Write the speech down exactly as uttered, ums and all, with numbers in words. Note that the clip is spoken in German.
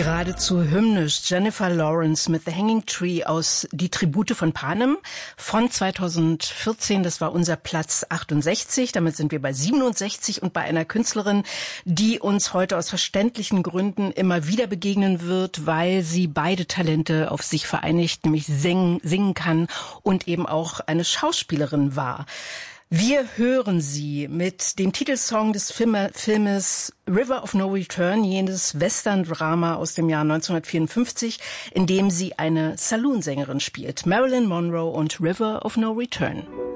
Geradezu hymnisch. Jennifer Lawrence mit The Hanging Tree aus Die Tribute von Panem von zweitausendvierzehn. Das war unser Platz achtundsechzig. Damit sind wir bei siebenundsechzig und bei einer Künstlerin, die uns heute aus verständlichen Gründen immer wieder begegnen wird, weil sie beide Talente auf sich vereinigt, nämlich singen, singen kann und eben auch eine Schauspielerin war. Wir hören sie mit dem Titelsong des Filme, Filmes River of No Return, jenes Western-Drama aus dem Jahr neunzehnhundertvierundfünfzig, in dem sie eine Saloon-Sängerin spielt. Marilyn Monroe und River of No Return.